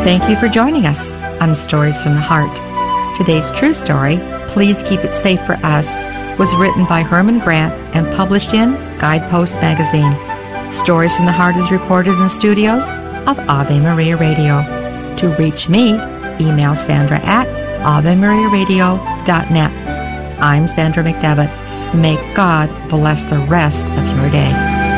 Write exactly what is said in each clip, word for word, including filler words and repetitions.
Thank you for joining us on Stories from the Heart. Today's true story, Please Keep It Safe for Us, was written by Herman Grant and published in Guidepost magazine. Stories from the Heart is recorded in the studios of Ave Maria Radio. To reach me, email Sandra at ave maria radio dot net. I'm Sandra McDevitt. May God bless the rest of your day.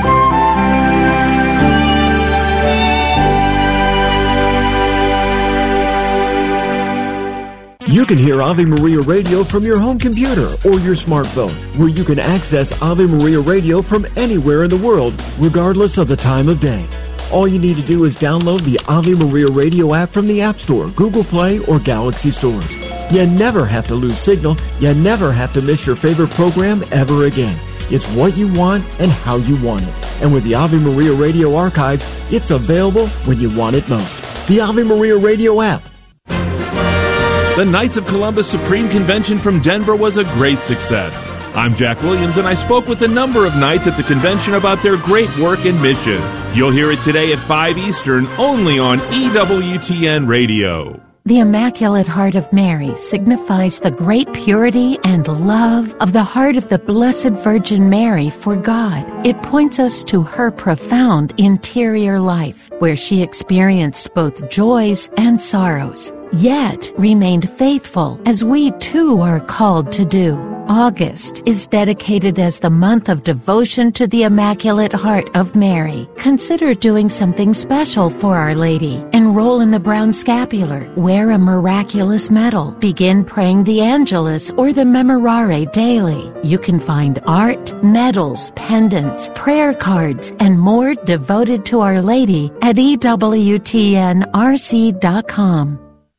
You can hear Ave Maria Radio from your home computer or your smartphone, where you can access Ave Maria Radio from anywhere in the world, regardless of the time of day. All you need to do is download the Ave Maria Radio app from the App Store, Google Play, or Galaxy stores. You never have to lose signal. You never have to miss your favorite program ever again. It's what you want and how you want it. And with the Ave Maria Radio archives, it's available when you want it most. The Ave Maria Radio app. The Knights of Columbus Supreme Convention from Denver was a great success. I'm Jack Williams, and I spoke with a number of knights at the convention about their great work and mission. You'll hear it today at five Eastern, only on E W T N Radio. The Immaculate Heart of Mary signifies the great purity and love of the heart of the Blessed Virgin Mary for God. It points us to her profound interior life, where she experienced both joys and sorrows, yet remained faithful, as we too are called to do. August is dedicated as the month of devotion to the Immaculate Heart of Mary. Consider doing something special for Our Lady. Enroll in the Brown Scapular. Wear a miraculous medal. Begin praying the Angelus or the Memorare daily. You can find art, medals, pendants, prayer cards, and more devoted to Our Lady at E W T N R C dot com.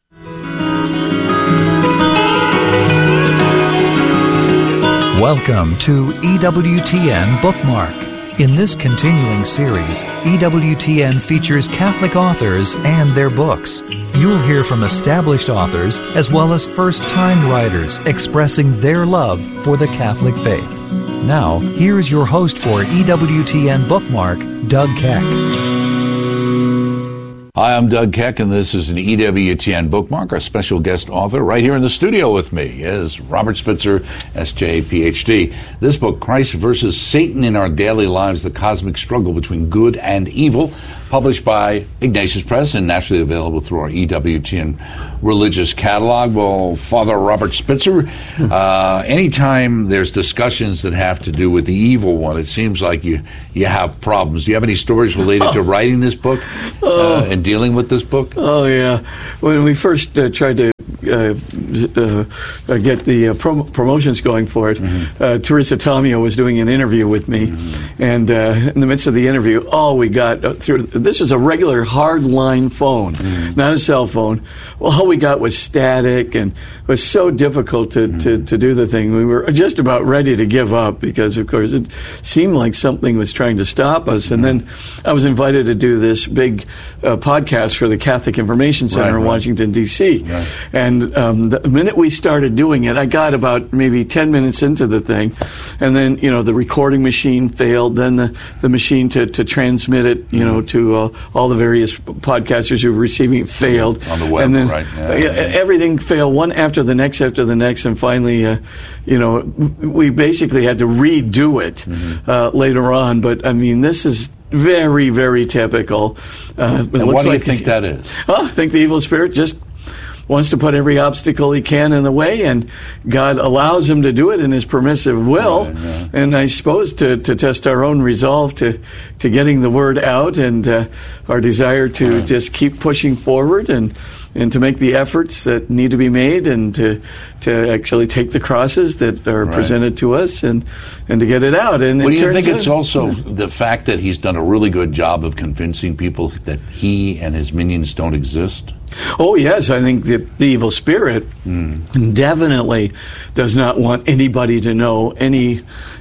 Welcome to E W T N Bookmark. In this continuing series, E W T N features Catholic authors and their books. You'll hear from established authors as well as first-time writers expressing their love for the Catholic faith. Now, here's your host for E W T N Bookmark, Doug Keck. Hi, I'm Doug Keck, and this is an E W T N Bookmark. Our special guest author right here in the studio with me is Robert Spitzer, S J, P H D. This book, Christ versus Satan in Our Daily Lives, The Cosmic Struggle Between Good and Evil, published by Ignatius Press and naturally available through our E W T N religious catalog. Well, Father Robert Spitzer, uh, anytime there's discussions that have to do with the evil one, it seems like you, you have problems. Do you have any stories related oh. to writing this book uh, oh. and dealing with this book? Oh, yeah. When we first uh, tried to Uh, uh, uh, get the uh, prom- promotions going for it, mm-hmm. uh, Teresa Tomeo was doing an interview with me, mm-hmm. and uh, in the midst of the interview, all we got uh, through, this is a regular hard-line phone, mm-hmm. not a cell phone. Well, all we got was static, and it was so difficult to, mm-hmm. to, to do the thing. We were just about ready to give up because, of course, it seemed like something was trying to stop us. Mm-hmm. And then I was invited to do this big uh, podcast for the Catholic Information Center right, in right. Washington, D C, right. and And um, the minute we started doing it, I got about maybe ten minutes into the thing, and then, you know, the recording machine failed, then the, the machine to, to transmit it, you know, to uh, all the various podcasters who were receiving it failed. On the web, and then, right. Yeah, yeah, yeah. Everything failed, one after the next after the next, and finally, uh, you know, we basically had to redo it mm-hmm. uh, later on. But, I mean, this is very, very typical. Uh, it and looks what do like, you think that is? Oh, I think the evil spirit just wants to put every obstacle he can in the way, and God allows him to do it in his permissive will. Right, yeah. And I suppose to, to test our own resolve to, to getting the word out, and uh, our desire to yeah. just keep pushing forward and and to make the efforts that need to be made, and to to actually take the crosses that are right. presented to us, and and to get it out. And well, it do you think out, it's also the fact that he's done a really good job of convincing people that he and his minions don't exist? Oh, yes. I think the, the evil spirit mm. definitely does not want anybody to know any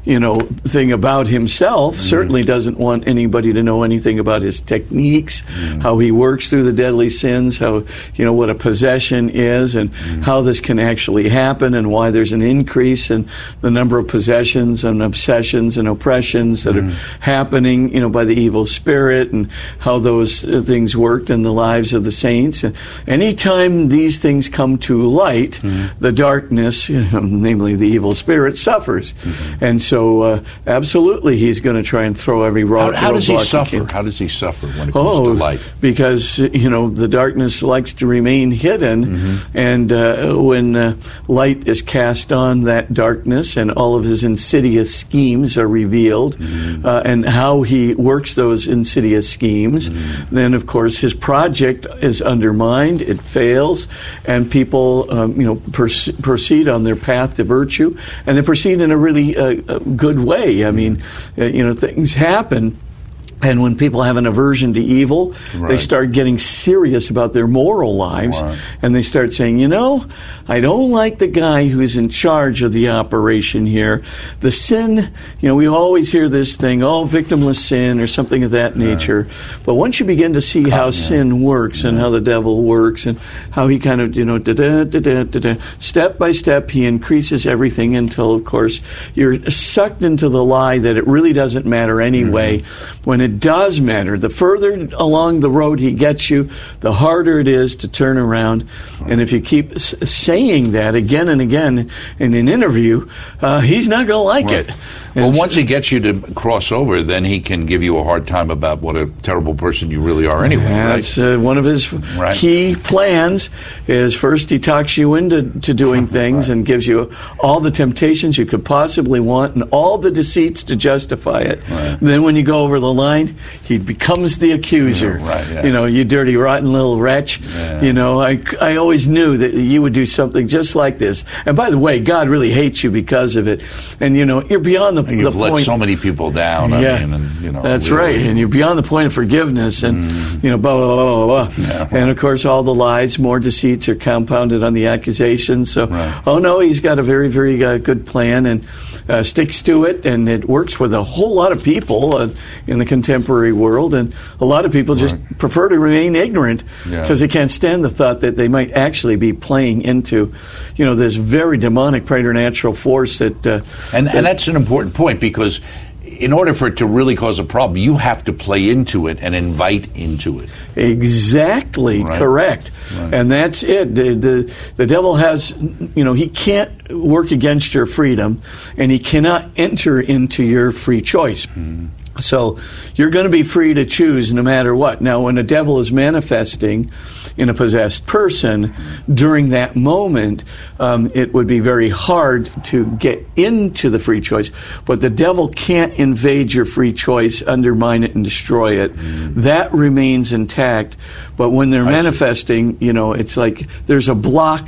you know, thing about himself. Mm-hmm. Certainly doesn't want anybody to know anything about his techniques, mm-hmm. how he works through the deadly sins, how, you know, what a possession is, and mm-hmm. how this can actually happen, and why there's an increase in the number of possessions and obsessions and oppressions that mm-hmm. are happening, you know, by the evil spirit, and how those uh, things worked in the lives of the saints. And anytime these things come to light, mm-hmm. the darkness, you know, namely the evil spirit, suffers. Mm-hmm. And so, uh, absolutely, he's going to try and throw every rock. How, how does he suffer? How does he suffer when it comes oh, to light? Because, you know, the darkness likes to remain hidden, mm-hmm. and uh, when uh, light is cast on that darkness and all of his insidious schemes are revealed, mm-hmm. uh, and how he works those insidious schemes, mm-hmm. then, of course, his project is undermined, it fails, and people, um, you know, pers- proceed on their path to virtue, and they proceed in a really uh, good way. I mean, uh, you know, things happen. And when people have an aversion to evil, right. they start getting serious about their moral lives, right. and they start saying, you know, I don't like the guy who's in charge of the operation here. The sin, you know, we always hear this thing, oh, victimless sin or something of that nature. Right. But once you begin to see how yeah. sin works yeah. and how the devil works and how he kind of, you know, da-da, da-da, da-da, step by step, he increases everything until, of course, you're sucked into the lie that it really doesn't matter anyway, mm-hmm. when it It does matter. The further along the road he gets you, the harder it is to turn around. And if you keep s- saying that again and again in an interview, uh, he's not going to like right. it. And well, once he gets you to cross over, then he can give you a hard time about what a terrible person you really are anyway. That's right? uh, one of his right. key plans is first he talks you into to doing things right. and gives you all the temptations you could possibly want and all the deceits to justify it. Right. Then when you go over the line, he becomes the accuser. Yeah, right, yeah. You know, you dirty, rotten little wretch. Yeah. You know, I, I always knew that you would do something just like this. And by the way, God really hates you because of it. And, you know, you're beyond the, and you've the let point. so many people down. Yeah. I mean, and, you know, that's really. right. And you're beyond the point of forgiveness. And, mm. you know, blah, blah, blah, blah, blah. Yeah, right. And, of course, all the lies, more deceits are compounded on the accusations. So, right. oh, no, he's got a very, very uh, good plan and uh, sticks to it. And it works with a whole lot of people uh, in the contemporary world. And a lot of people just right. prefer to remain ignorant because yeah. they can't stand the thought that they might actually be playing into, you know, this very demonic preternatural force that... Uh, and, that, and that's an important point, because in order for it to really cause a problem, you have to play into it and invite into it. Exactly, right. correct. Right. And that's it. The, the the devil has, you know, he can't work against your freedom, and he cannot enter into your free choice. Mm. So you're going to be free to choose no matter what. Now, when a devil is manifesting in a possessed person, during that moment, um, it would be very hard to get into the free choice. But the devil can't invade your free choice, undermine it, and destroy it. Mm. That remains intact. But when they're I manifesting, see. you know, it's like there's a block